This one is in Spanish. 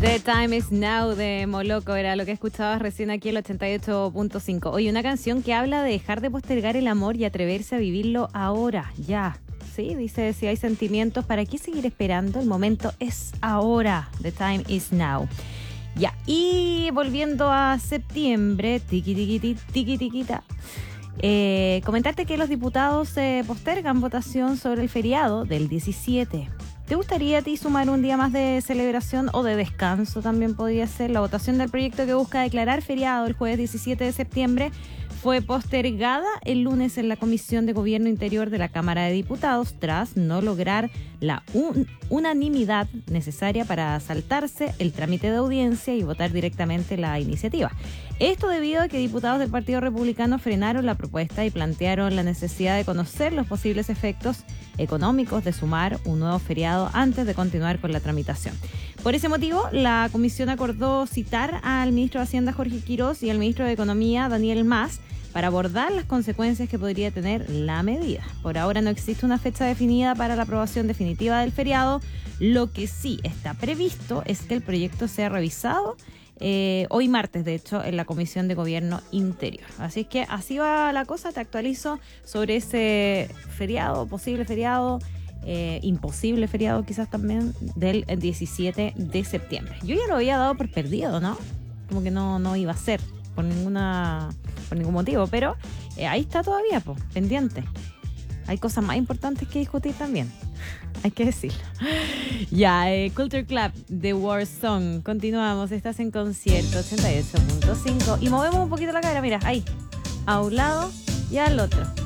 The Time Is Now de Moloco era lo que escuchabas recién aquí en el 88.5. Oye, una canción que habla de dejar de postergar el amor y atreverse a vivirlo ahora, ya. Sí, dice, si hay sentimientos, ¿para qué seguir esperando? El momento es ahora. The Time Is Now. Ya, y volviendo a septiembre, tiquita. Comentarte que los diputados postergan votación sobre el feriado del 17. ¿Te gustaría a ti sumar un día más de celebración o de descanso? También podría ser. La votación del proyecto que busca declarar feriado el jueves 17 de septiembre fue postergada el lunes en la Comisión de Gobierno Interior de la Cámara de Diputados tras no lograr la unanimidad necesaria para saltarse el trámite de audiencia y votar directamente la iniciativa. Esto debido a que diputados del Partido Republicano frenaron la propuesta y plantearon la necesidad de conocer los posibles efectos económicos de sumar un nuevo feriado antes de continuar con la tramitación. Por ese motivo, la comisión acordó citar al ministro de Hacienda, Jorge Quirós, y al ministro de Economía, Daniel Mas, para abordar las consecuencias que podría tener la medida. Por ahora no existe una fecha definida para la aprobación definitiva del feriado. Lo que sí está previsto es que el proyecto sea revisado hoy martes, de hecho, en la Comisión de Gobierno Interior. Así es que así va la cosa. Te actualizo sobre ese feriado, posible feriado, imposible feriado quizás también, del 17 de septiembre. Yo ya lo había dado por perdido, ¿no? Como que no iba a ser por ningún motivo, pero ahí está todavía, pendiente. Hay cosas más importantes que discutir también, hay que decirlo. Ya, Culture Club, The War Song. Continuamos, estás en concierto 88.5 y movemos un poquito la cadera, mira, ahí, a un lado y al otro.